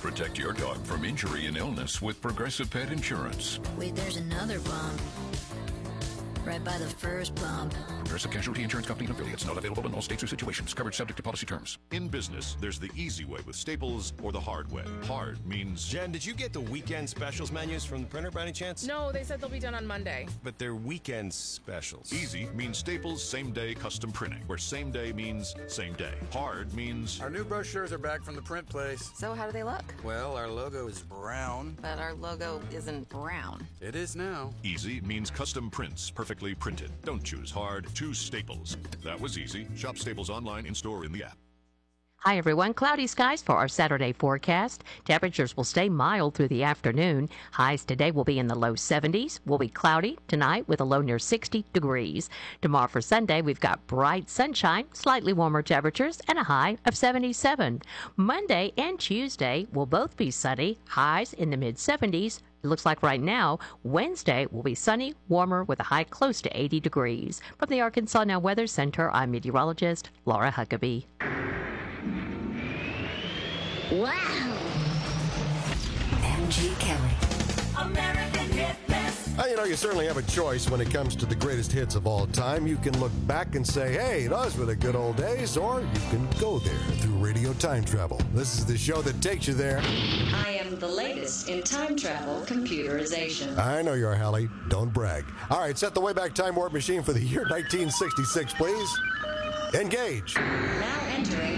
Protect your dog from injury and illness with Progressive Pet Insurance. Wait, there's another bump. Right by the first bump. Progressive Casualty Insurance Company and affiliates. Not available in all states or situations. Coverage subject to policy terms. In business, there's the easy way with Staples or the hard way. Hard means... Jen, did you get the weekend specials menus from the printer by any chance? No, they said they'll be done on Monday. But they're weekend specials. Easy means Staples same-day custom printing, where same day means same day. Hard means... Our new brochures are back from the print place. So how do they look? Well, our logo is brown. But our logo isn't brown. It is now. Easy means custom prints, perfectly printed. Don't choose hard, choose Staples. That was easy. Shop Staples online, in-store, in the app. Hi, everyone. Cloudy skies for our Saturday forecast. Temperatures will stay mild through the afternoon. Highs today will be in the low 70s. Will be cloudy tonight with a low near 60 degrees. Tomorrow for Sunday, we've got bright sunshine, slightly warmer temperatures, and a high of 77. Monday and Tuesday will both be sunny, highs in the mid-70s. It looks like right now, Wednesday will be sunny, warmer with a high close to 80 degrees. From the Arkansas Now Weather Center, I'm meteorologist Laura Huckabee. Wow! MG Kelly. American Hit List. You know, you certainly have a choice when it comes to the greatest hits of all time. You can look back and say, hey, those were the good old days, or you can go there through Radio Time Travel. This is the show that takes you there. I am the latest in time travel computerization. I know you are, Hallie. Don't brag. All right, set the Wayback Time Warp Machine for the year 1966, please. Engage. Now entering